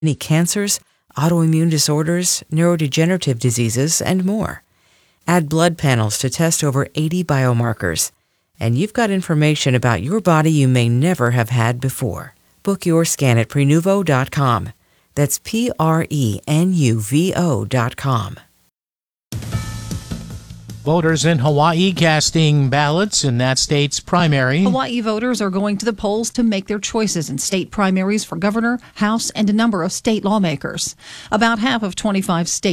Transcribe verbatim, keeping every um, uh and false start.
any cancers, autoimmune disorders, neurodegenerative diseases, and more. Add blood panels to test over eighty biomarkers, and you've got information about your body you may never have had before. Book your scan at prenuvo dot com. That's P R E N U V O dot com. Voters in Hawaii casting ballots in that state's primary. Hawaii voters are going to the polls to make their choices in state primaries for governor, House, and a number of state lawmakers. About half of twenty-five state